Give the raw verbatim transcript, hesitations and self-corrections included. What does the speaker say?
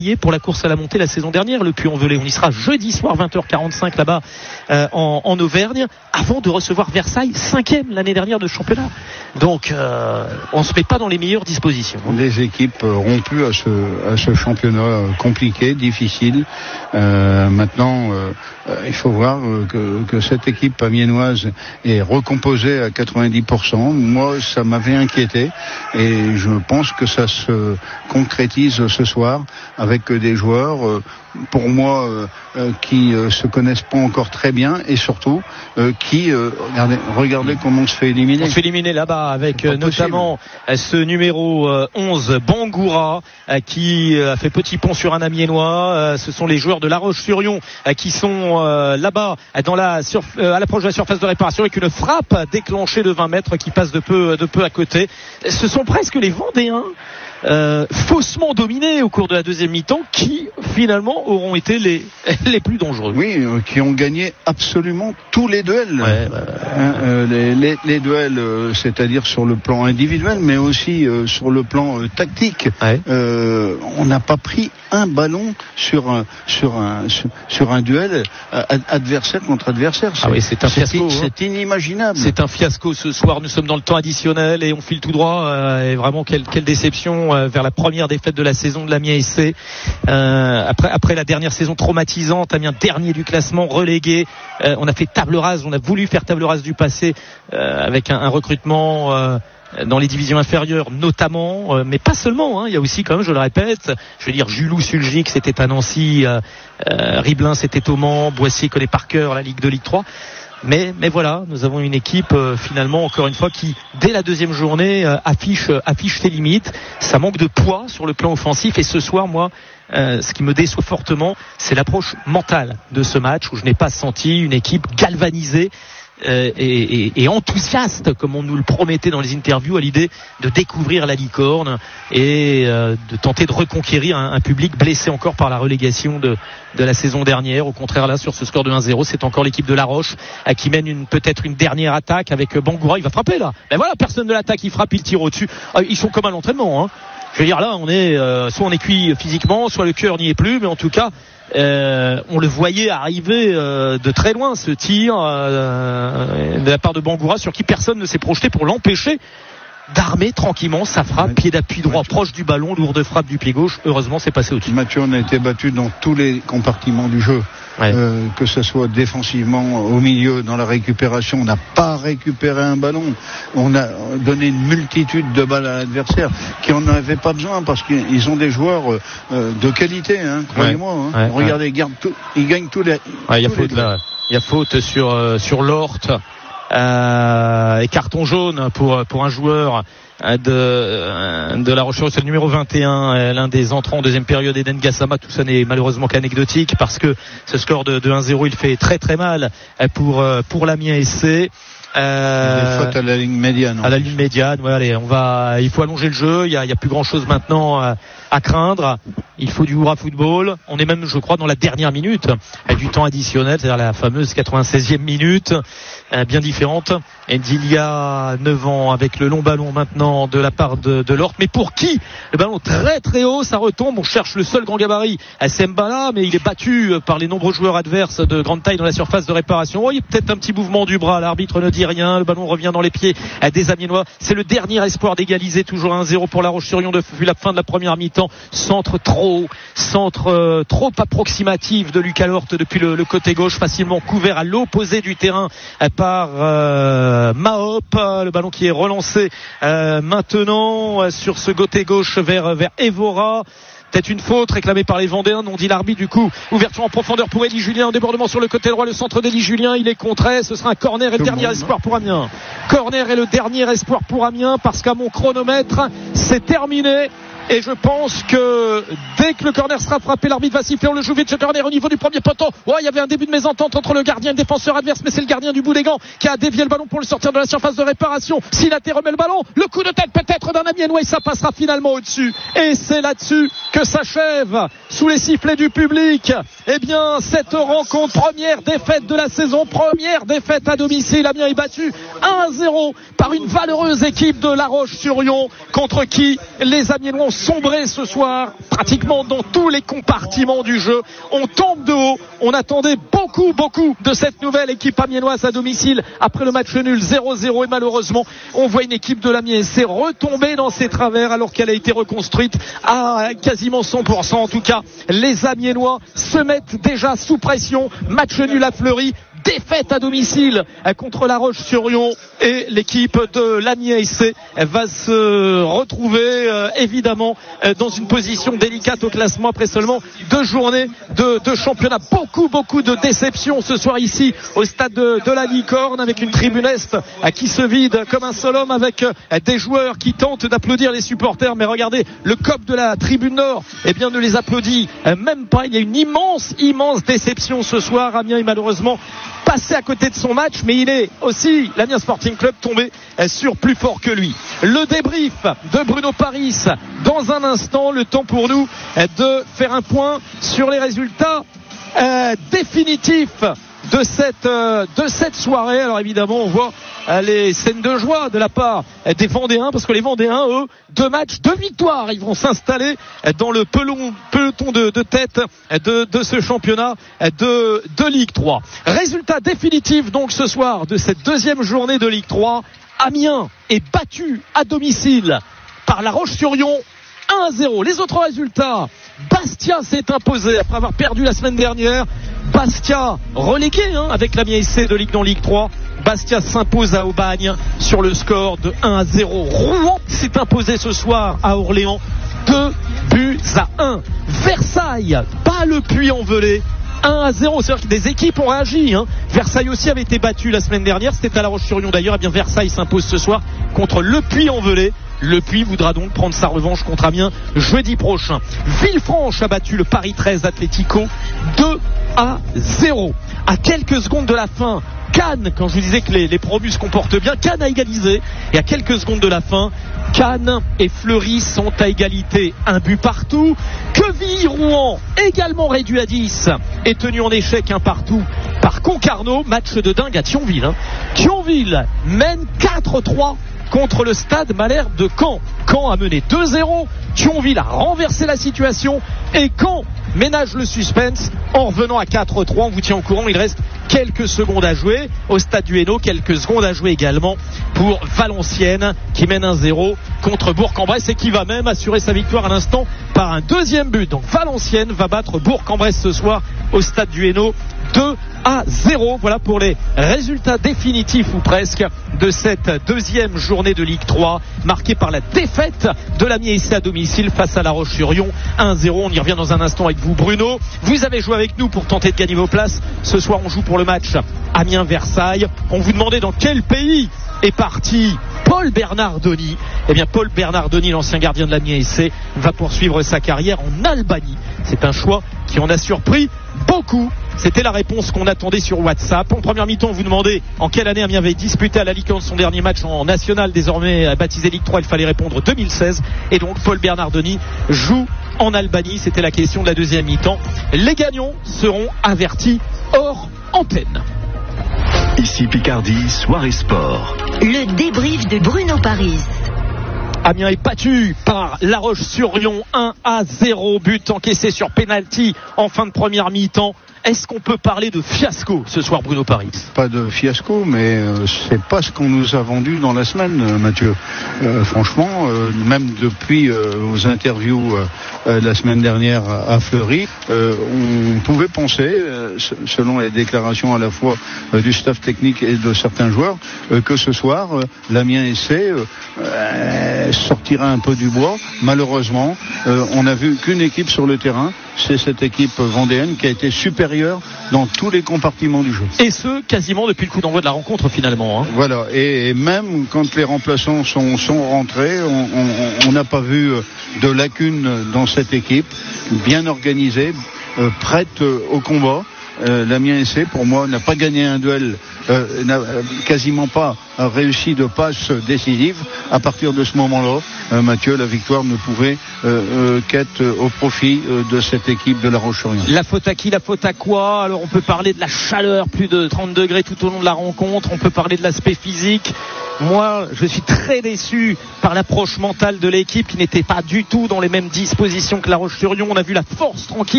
pour la course à la montée la saison dernière, le Puy-en-Velay. On y sera jeudi soir vingt heures quarante-cinq là-bas euh, en, en Auvergne, avant de recevoir Versailles, cinquième l'année dernière de championnat. Donc euh, on se met pas dans les meilleures dispositions. Des équipes rompues à ce, à ce championnat compliqué, difficile. Euh, maintenant, euh, il faut voir que, que cette équipe amiénoise est recomposée à quatre-vingt-dix pour cent. Moi, ça m'avait inquiété et je pense que ça se concrétise ce soir avec des joueurs, euh, pour moi, euh, euh, qui euh, se connaissent pas encore très bien et surtout euh, qui, euh, regardez, regardez comment on se fait éliminer. On se fait éliminer là-bas avec euh, notamment euh, ce numéro euh, onze, Bangoura, euh, qui euh, a fait petit pont sur un Amiénois. Euh, ce sont les joueurs de La Roche-sur-Yon euh, qui sont euh, là-bas dans la surf- euh, à l'approche de la surface de réparation avec une frappe déclenchée de vingt mètres qui passe de peu, de peu à côté. Ce sont presque les Vendéens. Euh, faussement dominés au cours de la deuxième mi-temps, qui finalement auront été les les plus dangereux. Oui, euh, qui ont gagné absolument tous les duels. Ouais, bah, hein, euh, les, les, les duels, euh, c'est-à-dire sur le plan individuel, mais aussi euh, sur le plan euh, tactique. Ouais. Euh, on n'a pas pris un ballon sur un sur un sur, sur un duel euh, adversaire contre adversaire. C'est, ah oui, c'est un fiasco. C'est, hein. c'est inimaginable. C'est un fiasco ce soir. Nous sommes dans le temps additionnel et on file tout droit. Euh, et vraiment quelle quelle déception. Vers la première défaite de la saison de l'Amiens S C. Euh, après, après la dernière saison traumatisante, Amiens dernier du classement, relégué. Euh, on a fait table rase, on a voulu faire table rase du passé euh, avec un, un recrutement euh, dans les divisions inférieures notamment, euh, mais pas seulement. Hein, il y a aussi quand même, je le répète, je veux dire, Julou Sulgic c'était à Nancy, euh, euh, Riblin c'était au Mans, Boissier connaît par cœur la Ligue deux, Ligue trois. Mais, mais voilà, nous avons une équipe euh, finalement encore une fois qui dès la deuxième journée euh, affiche, affiche ses limites. Ça manque de poids sur le plan offensif et ce soir, moi, euh, ce qui me déçoit fortement, c'est l'approche mentale de ce match où je n'ai pas senti une équipe galvanisée. Euh, et, et, et enthousiaste comme on nous le promettait dans les interviews à l'idée de découvrir la licorne et euh, de tenter de reconquérir un, un public blessé encore par la relégation de, de la saison dernière. Au contraire, là, sur ce score de un zéro, c'est encore l'équipe de La Roche à qui mène une, peut-être une dernière attaque avec Bangoura. Il va frapper là. Mais voilà, personne de l'attaque, il frappe, il tire au-dessus. Ah, ils sont comme à l'entraînement. Hein. Je veux dire, là, on est euh, soit on est cuit physiquement, soit le cœur n'y est plus, mais en tout cas, Euh, on le voyait arriver euh, de très loin, ce tir euh, de la part de Bangoura sur qui personne ne s'est projeté pour l'empêcher d'armer tranquillement sa frappe, pied d'appui droit Mathieu. Proche du ballon, lourde frappe du pied gauche. Heureusement, c'est passé au-dessus. Mathieu, on a été battu dans tous les compartiments du jeu. Ouais. Euh, que ce soit défensivement, au milieu, dans la récupération, on n'a pas récupéré un ballon. On a donné une multitude de balles à l'adversaire qui en avait pas besoin parce qu'ils ont des joueurs euh, de qualité, hein, croyez-moi. Ouais. Hein. Ouais, regardez, ouais. Ils, gardent tout, ils gagnent tous les. Il ouais, y a faute là. Il y a faute sur euh, sur Lort. Euh, et carton jaune pour pour un joueur de de La Roche, c'est le numéro vingt et un, l'un des entrants en deuxième période, Eden Gassama. Tout ça n'est malheureusement qu'anecdotique parce que ce score de, de un zéro, il fait très très mal pour pour l'Amiens S C. Euh, des fautes à la ligne médiane. À la ligne médiane, ouais, allez, on va, il faut allonger le jeu. Il y a, il y a plus grand chose maintenant à, à craindre. Il faut du hurrah football. On est même, je crois, dans la dernière minute du temps additionnel, c'est-à-dire la fameuse quatre-vingt-seizième minute, euh, bien différente. Et d'il y a neuf ans, avec le long ballon maintenant de la part de, de Lort. Mais pour qui? Le ballon très très haut, ça retombe. On cherche le seul grand gabarit, c'est Mbala, mais il est battu par les nombreux joueurs adverses de grande taille dans la surface de réparation. Oh, il y a peut-être un petit mouvement du bras. L'arbitre ne dit rien. Le ballon revient dans les pieds des Amiénois. C'est le dernier espoir d'égaliser, toujours un zéro pour La Roche-sur-Yon depuis la fin de la première mi-temps. Centre trop, centre euh, trop approximatif de Lucas Lort depuis le, le côté gauche, facilement couvert à l'opposé du terrain par euh, Mahop. Le ballon qui est relancé euh, maintenant euh, sur ce côté gauche vers vers Evora. Peut-être une faute réclamée par les Vendéens, non dit l'arbitre. Du coup, ouverture en profondeur pour Élie Julien, un débordement sur le côté droit, le centre d'Élie Julien, il est contré, ce sera un corner et le dernier espoir pour Amiens. Corner et le dernier espoir pour Amiens parce qu'à mon chronomètre, c'est terminé. Et je pense que dès que le corner sera frappé, l'arbitre va siffler. On le joue vite, ce corner au niveau du premier poteau. Ouais, il y avait un début de mésentente entre le gardien et le défenseur adverse, mais c'est le gardien du bout des gants qui a dévié le ballon pour le sortir de la surface de réparation. Silaté remet le ballon, le coup de tête peut-être d'un Amiénois et ça passera finalement au-dessus. Et c'est là-dessus que s'achève, sous les sifflets du public, eh bien cette rencontre, première défaite de la saison, première défaite à domicile. Amiens est battu un zéro par une valeureuse équipe de La Roche-sur-Yon contre qui les Amiénois ont sombré ce soir, pratiquement dans tous les compartiments du jeu. On tombe de haut. On attendait beaucoup, beaucoup de cette nouvelle équipe amiénoise à domicile après le match nul zéro zéro et malheureusement, on voit une équipe de l'Amiens s'est retombée dans ses travers alors qu'elle a été reconstruite à quasiment cent pour cent. En tout cas, les Amiénois se mettent déjà sous pression. Match nul à Fleury. Défaite à domicile contre La Roche-sur-Yon et l'équipe de l'Amiens S C va se retrouver euh, évidemment euh, dans une position délicate au classement après seulement deux journées de, de championnat. Beaucoup beaucoup de déceptions ce soir ici au stade de, de la Licorne avec une tribune est euh, qui se vide comme un seul homme avec euh, des joueurs qui tentent d'applaudir les supporters, mais regardez le C O P de la tribune nord eh bien ne les applaudit euh, même pas. Il y a une immense immense déception ce soir. Amiens est malheureusement passé à côté de son match, mais il est aussi l'Amiens Sporting Club tombé sur plus fort que lui. Le débrief de Bruno Paris dans un instant, le temps pour nous de faire un point sur les résultats euh, définitifs de cette euh, de cette soirée. Alors évidemment on voit euh, les scènes de joie de la part euh, des Vendéens, parce que les Vendéens eux, deux matchs, deux victoires, ils vont s'installer euh, dans le pelon, peloton de, de tête euh, de, de ce championnat euh, de, de Ligue trois. Résultat définitif donc ce soir de cette deuxième journée de Ligue trois. Amiens est battu à domicile par La Roche-sur-Yon un à zéro. Les autres résultats, Bastia s'est imposé après avoir perdu la semaine dernière. Bastia relégué hein, avec l'Amiens S C de Ligue dans Ligue trois. Bastia s'impose à Aubagne sur le score de un à zéro. Rouen s'est imposé ce soir à Orléans deux buts à un. Versailles, pas le Puy-en-Velay, un à zéro. C'est-à-dire que des équipes ont réagi hein. Versailles aussi avait été battu la semaine dernière, c'était à La Roche-sur-Yon d'ailleurs. Et bien Versailles s'impose ce soir contre le Puy-en-Velay. Le Puy voudra donc prendre sa revanche contre Amiens jeudi prochain. Villefranche a battu le Paris treize Atlético deux à zéro. À quelques secondes de la fin, Cannes, quand je vous disais que les, les promus se comportent bien, Cannes a égalisé. Et à quelques secondes de la fin, Cannes et Fleury sont à égalité, un but partout. Quevilly-Rouen, également réduit à dix, est tenu en échec un partout par Concarneau. Match de dingue à Thionville. Hein. Thionville mène quatre à trois contre le Stade Malherbe de Caen. Caen a mené deux zéro. Thionville a renversé la situation et Caen ménage le suspense en revenant à quatre à trois. On vous tient au courant, il reste quelques secondes à jouer au stade du Hainaut, quelques secondes à jouer également pour Valenciennes qui mène un zéro contre Bourg-en-Bresse et qui va même assurer sa victoire à l'instant par un deuxième but. Donc Valenciennes va battre Bourg-en-Bresse ce soir au stade du Hainaut deux à zéro. Voilà pour les résultats définitifs ou presque de cette deuxième journée de Ligue trois, marquée par la défaite de l'Amiens S C à domicile face à La Roche-sur-Yon un zéro. On y revient dans un instant avec vous Bruno. Vous avez joué avec nous pour tenter de gagner vos places. Ce soir on joue pour le match Amiens-Versailles. On vous demandait dans quel pays est parti Paul Bernardoni. Eh bien Paul Bernardoni, l'ancien gardien de l'Amiens S C, va poursuivre sa carrière en Albanie. C'est un choix qui en a surpris beaucoup. C'était la réponse qu'on attendait sur WhatsApp. En première mi-temps, on vous demandait en quelle année Amiens avait disputé à la Ligue un son dernier match en national, désormais baptisé Ligue trois. Il fallait répondre deux mille seize. Et donc Paul Bernardoni joue en Albanie. C'était la question de la deuxième mi-temps. Les gagnants seront avertis hors antenne. Ici Picardie, soirée sport. Le débrief de Bruno Paris. Amiens est battu par La Roche-sur-Yon un à zéro, but encaissé sur penalty en fin de première mi-temps. Est-ce qu'on peut parler de fiasco ce soir, Bruno Paris? Pas de fiasco, mais euh, c'est pas ce qu'on nous a vendu dans la semaine, euh, Mathieu. Euh, franchement, euh, même depuis euh, vos interviews euh, la semaine dernière à Fleury, euh, on pouvait penser, euh, selon les déclarations à la fois euh, du staff technique et de certains joueurs, euh, que ce soir, euh, l'Amiens S C euh, euh, sortira un peu du bois. Malheureusement, euh, on n'a vu qu'une équipe sur le terrain. C'est cette équipe vendéenne qui a été supérieure dans tous les compartiments du jeu. Et ce, quasiment depuis le coup d'envoi de la rencontre finalement. Hein. Voilà, et, et même quand les remplaçants sont, sont rentrés, on n'a pas vu de lacunes dans cette équipe, bien organisée, euh, prête au combat. euh, l'Amiens S C, pour moi, n'a pas gagné un duel, euh, n'a quasiment pas réussi de passe décisive. À partir de ce moment-là, euh, Mathieu, la victoire ne pouvait euh, euh, qu'être au profit euh, de cette équipe de La Roche-sur-Yon. La faute à qui, la faute à quoi? Alors on peut parler de la chaleur, plus de trente degrés tout au long de la rencontre, on peut parler de l'aspect physique. Moi, je suis très déçu par l'approche mentale de l'équipe qui n'était pas du tout dans les mêmes dispositions que La Roche-sur-Yon. On a vu la force tranquille